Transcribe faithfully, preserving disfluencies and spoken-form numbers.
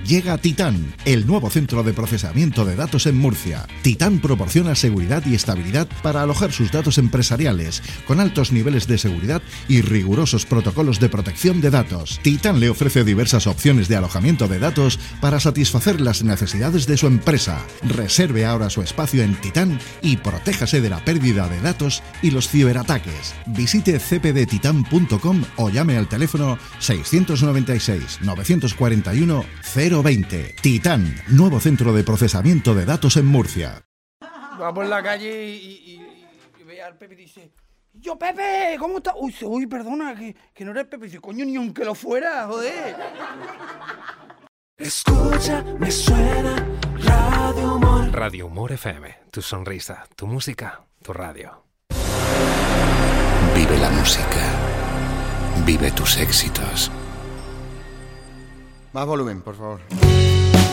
Llega Titán, el nuevo centro de procesamiento de datos en Murcia. Titán proporciona seguridad y estabilidad para alojar sus datos empresariales, con altos niveles de seguridad y rigurosos protocolos de protección de datos. Titán le ofrece diversas opciones de alojamiento de datos para satisfacer las necesidades de su empresa. Reserve ahora su espacio en Titán y protéjase de la pérdida de datos y los ciberataques. Visite c p d titan punto com o llame al teléfono seiscientos noventa y seis, novecientos cuarenta y uno, cero veinte. Titán, nuevo centro de procesamiento de datos en Murcia. Va por la calle y, y, y, y ve al Pepe y dice: ¡Yo, Pepe! ¿Cómo estás? Uy, uy, perdona, que, que no eres Pepe. Y dice: coño, ni aunque lo fuera, joder. Escucha, me suena Radio Humor. Radio Humor F M, tu sonrisa, tu música, tu radio. Vive la música. Vive tus éxitos. Más volumen, por favor.